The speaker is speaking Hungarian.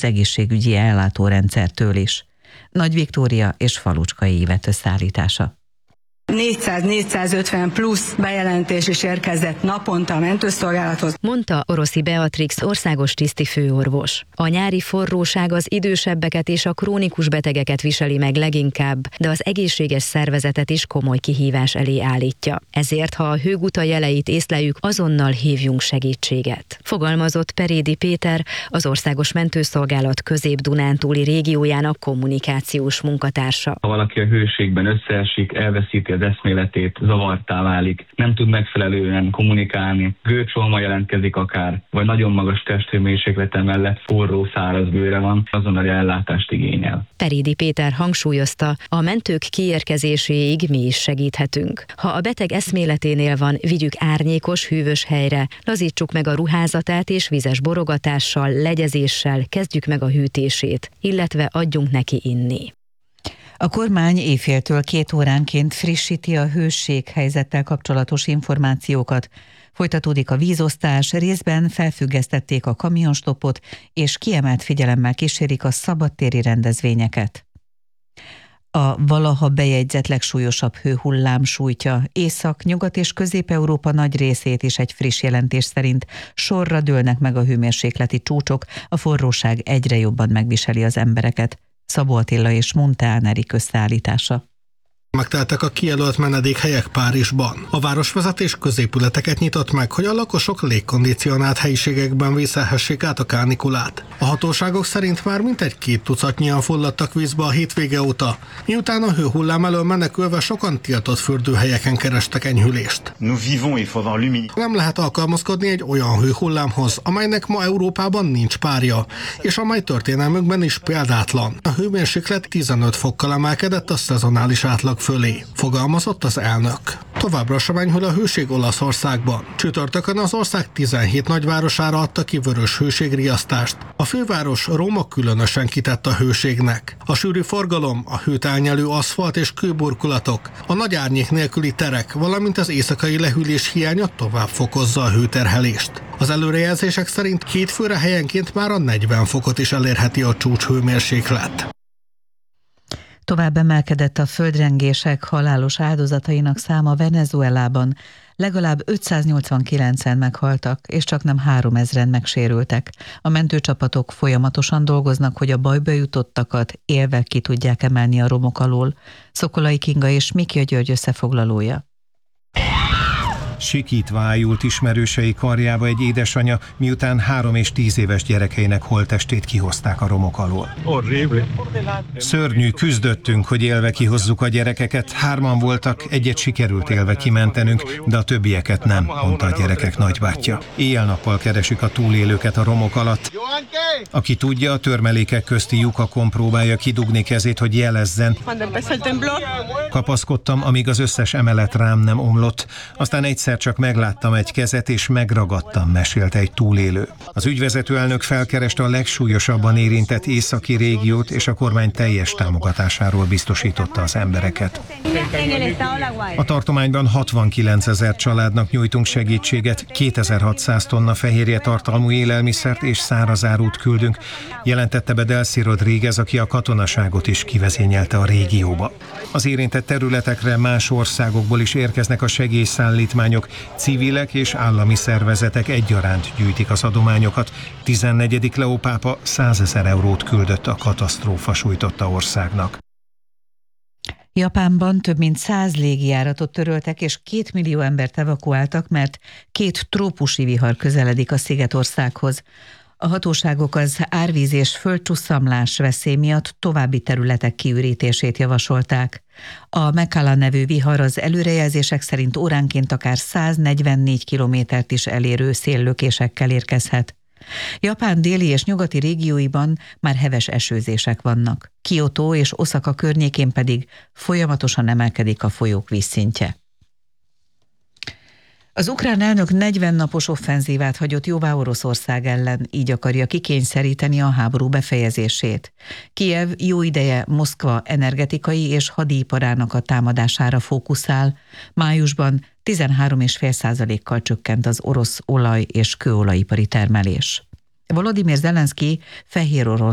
az egészségügyi ellátórendszertől is. Nagy Viktória és Falucskai Ivett összeállítása. 400-450 plusz bejelentés is érkezett naponta a mentőszolgálathoz, mondta Oroszi Beatrix országos tiszti főorvos. A nyári forróság az idősebbeket és a krónikus betegeket viseli meg leginkább, de az egészséges szervezetet is komoly kihívás elé állítja. Ezért, ha a hőguta jeleit észleljük, azonnal hívjunk segítséget. Fogalmazott Perédi Péter, az Országos Mentőszolgálat Közép-Dunántúli régiójának kommunikációs munkatársa. Ha valaki a hőségben összeesik, elveszíti az eszméletét, zavartá válik, nem tud megfelelően kommunikálni, gőcsolma jelentkezik akár, vagy nagyon magas testhőmérséklete mellett forró, száraz bőre van, azonnali ellátást igényel. Perédi Péter hangsúlyozta, a mentők kiérkezéséig mi is segíthetünk. Ha a beteg eszméleténél van, vigyük árnyékos, hűvös helyre, lazítsuk meg a ruházatát és vizes borogatással, legyezéssel kezdjük meg a hűtését, illetve adjunk neki inni. A kormány éjféltől 2 óránként frissíti a hőséghelyzettel kapcsolatos információkat. Folytatódik a vízosztás, részben felfüggesztették a kamionstoppot, és kiemelt figyelemmel kísérik a szabadtéri rendezvényeket. A valaha bejegyzett legsúlyosabb hőhullám sújtja Észak-, Nyugat- és Közép-Európa nagy részét is egy friss jelentés szerint sorra dőlnek meg a hőmérsékleti csúcsok, a forróság egyre jobban megviseli az embereket. Szabó Attila és Munteán Erik összeállítása. Megteltek a kijelölt menedékhelyek Párizsban. A városvezetés középületeket nyitott meg, hogy a lakosok légkondicionált helyiségekben vészelhessék át a kánikulát. A hatóságok szerint már mintegy 2 tucatnyian fulladtak vízbe a hétvége óta, miután a hőhullám elől menekülve sokan tiltott fürdőhelyeken kerestek enyhülést. Nem lehet alkalmazkodni egy olyan hőhullámhoz, amelynek ma Európában nincs párja, és amely történelmünkben is példátlan. A hőmérséklet 15 fokkal emelkedett a szezonális átlag fölé, fogalmazott az elnök. Továbbra sem enyhül a hőség Olaszországban. Csütörtökön az ország 17 nagyvárosára adta ki vörös hőségriasztást. A főváros, Róma különösen kitett a hőségnek. A sűrű forgalom, a hőt elnyelő aszfalt és kőburkolatok, a nagy árnyék nélküli terek, valamint az éjszakai lehűlés hiánya tovább fokozza a hőterhelést. Az előrejelzések szerint 2 főre helyenként már a 40 fokot is elérheti a csúcshőmérséklet. Tovább emelkedett a földrengések halálos áldozatainak száma Venezuelában. Legalább 589-en meghaltak, és csaknem 3000-en megsérültek. A mentőcsapatok folyamatosan dolgoznak, hogy a bajba jutottakat élve ki tudják emelni a romok alól. Szokolai Kinga és Mikja György összefoglalója. Sikítva ájult ismerősei karjába egy édesanya, miután 3 és 10 éves gyerekeinek holttestét kihozták a romok alól. Szörnyű, küzdöttünk, hogy élve kihozzuk a gyerekeket. 3-an voltak, egyet sikerült élve kimentenünk, de a többieket nem, mondta a gyerekek nagybátyja. Éjjel-nappal keresik a túlélőket a romok alatt. Aki tudja, a törmelékek közti lyukakon próbálja kidugni kezét, hogy jelezzen. Kapaszkodtam, amíg az összes emelet rám nem omlott. Aztán egyszer csak megláttam egy kezet, és megragadtam, mesélte egy túlélő. Az ügyvezető elnök felkereste a legsúlyosabban érintett északi régiót, és a kormány teljes támogatásáról biztosította az embereket. A tartományban 69 000 családnak nyújtunk segítséget, 2600 tonna fehérje tartalmú élelmiszert és szárazárút küldünk, jelentette be Delcy Rodríguez, aki a katonaságot is kivezényelte a régióba. Az érintett területekre más országokból is érkeznek a segélyszállítmányok, civilek és állami szervezetek egyaránt gyűjtik az adományokat. 14. Leó pápa 100 000 eurót küldött a katasztrófa sújtotta országnak. Japánban több mint 100 légijáratot töröltek, és 2 millió embert evakuáltak, mert 2 trópusi vihar közeledik a szigetországhoz. A hatóságok az árvíz és földcsusszamlás veszély miatt további területek kiürítését javasolták. A Mekala nevű vihar az előrejelzések szerint óránként akár 144 kilométert is elérő széllökésekkel érkezhet. Japán déli és nyugati régióiban már heves esőzések vannak. Kyoto és Oszaka környékén pedig folyamatosan emelkedik a folyók vízszintje. Az ukrán elnök 40 napos offenzívát hagyott jóvá Oroszország ellen, így akarja kikényszeríteni a háború befejezését. Kijev jó ideje Moszkva energetikai és hadiiparának a támadására fókuszál. Májusban 13,5%-kal csökkent az orosz olaj- és kőolajipari termelés. Volodymyr Zelenszky Fehérorosz